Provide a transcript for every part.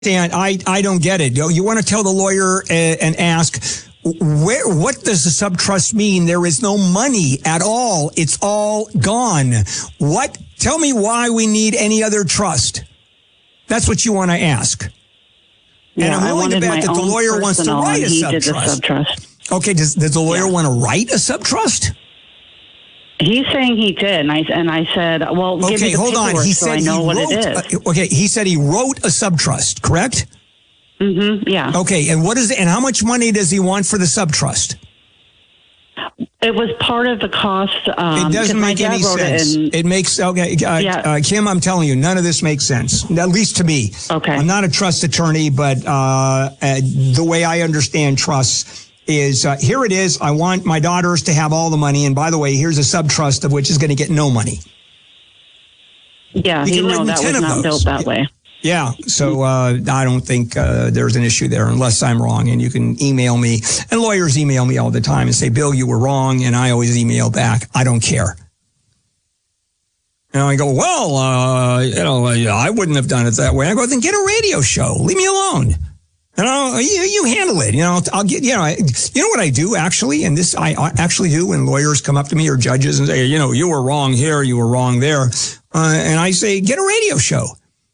Dan, I don't get it. You want to tell the lawyer and ask, what does the subtrust mean? There is no money at all. It's all gone. What? Tell me why we need any other trust. That's what you want to ask. Yeah, and I'm willing to bet that the lawyer wants to write a subtrust. Okay, does the lawyer want to write a subtrust? He's saying he did, and I said, well, give me the hold on. He so said I know what it is. He said he wrote a subtrust, correct? Mm-hmm, yeah. Okay, and and how much money does he want for the subtrust? It was part of the cost. It doesn't make any sense. It makes, Kim, I'm telling you, none of this makes sense, at least to me. Okay. I'm not a trust attorney, but the way I understand trusts is, here it is. I want my daughters to have all the money. And by the way, here's a subtrust of which is going to get no money. Yeah, that was not built that way. Yeah, so I don't think there's an issue there unless I'm wrong. And you can email me. And lawyers email me all the time and say, Bill, you were wrong. And I always email back. I don't care. And I go, well, I wouldn't have done it that way. I go, then get a radio show. Leave me alone. You handle it. I'll get, you know what I do actually? And this I actually do when lawyers come up to me or judges and say, you were wrong here, you were wrong there. And I say, get a radio show.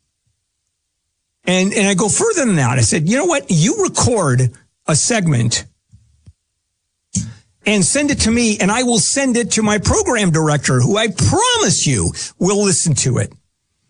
And I go further than that. I said, you know what? You record a segment and send it to me, and I will send it to my program director, who I promise you will listen to it.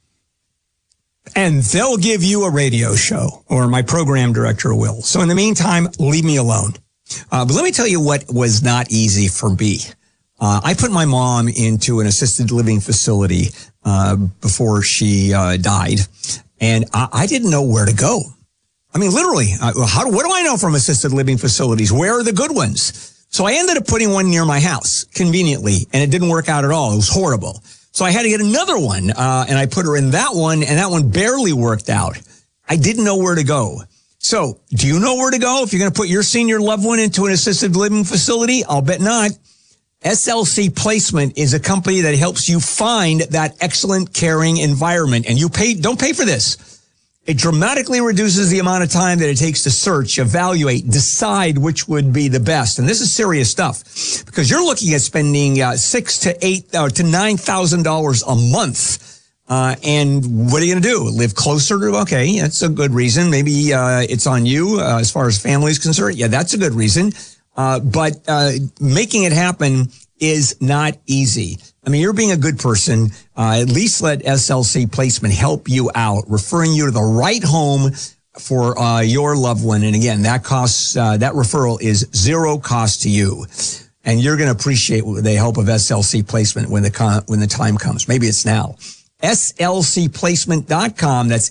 And they'll give you a radio show, or my program director will. So in the meantime, leave me alone. But let me tell you what was not easy for me. I put my mom into an assisted living facility before she died. And I didn't know where to go. I mean, literally, what do I know from assisted living facilities? Where are the good ones? So I ended up putting one near my house, conveniently, and it didn't work out at all. It was horrible. So I had to get another one, and I put her in that one, and that one barely worked out. I didn't know where to go. So do you know where to go if you're going to put your senior loved one into an assisted living facility? I'll bet not. SLC Placement is a company that helps you find that excellent, caring environment. And don't pay for this. It dramatically reduces the amount of time that it takes to search, evaluate, decide which would be the best. And this is serious stuff because you're looking at spending $6,000 to $9,000 a month. And what are you going to do? Live closer to? Okay, that's a good reason. Maybe it's on you as far as family is concerned. Yeah, that's a good reason. But making it happen is not easy. I mean, you're being a good person. At least let SLC Placement help you out, referring you to the right home for your loved one. And again, that referral is zero cost to you. And you're going to appreciate the help of SLC Placement when the time comes. Maybe it's now. SLCplacement.com. That's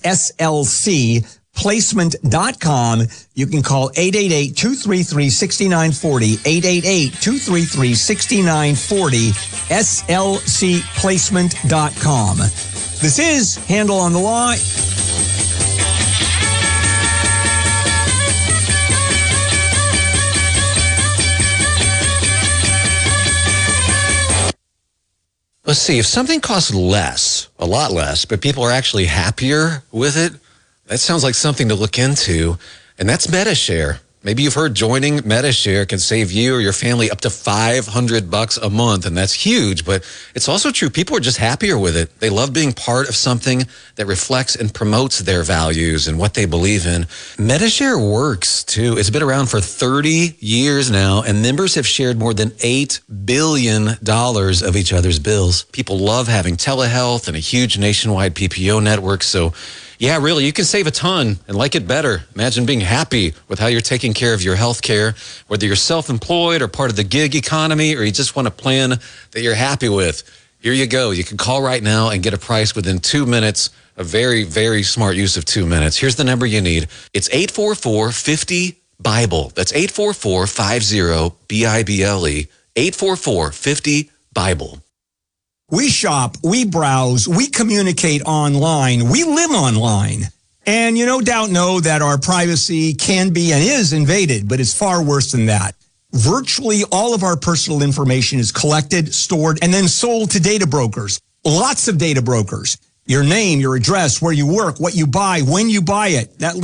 SLCplacement.com. You can call 888-233-6940, 888-233-6940, slcplacement.com. This is Handel on the Law. Let's see, if something costs less, a lot less, but people are actually happier with it, that sounds like something to look into, and that's MediShare. Maybe you've heard joining MediShare can save you or your family up to $500 a month, and that's huge, but it's also true. People are just happier with it. They love being part of something that reflects and promotes their values and what they believe in. MediShare works, too. It's been around for 30 years now, and members have shared more than $8 billion of each other's bills. People love having telehealth and a huge nationwide PPO network, so yeah, really, you can save a ton and like it better. Imagine being happy with how you're taking care of your health care, whether you're self-employed or part of the gig economy, or you just want a plan that you're happy with. Here you go. You can call right now and get a price within 2 minutes. A very, very smart use of 2 minutes. Here's the number you need. It's 844-50-BIBLE. That's 844-50-BIBLE. 844-50-BIBLE. We shop, we browse, we communicate online, we live online. And you no doubt know that our privacy can be and is invaded, but it's far worse than that. Virtually all of our personal information is collected, stored, and then sold to data brokers. Lots of data brokers. your name, your address, where you work, what you buy, when you buy it. That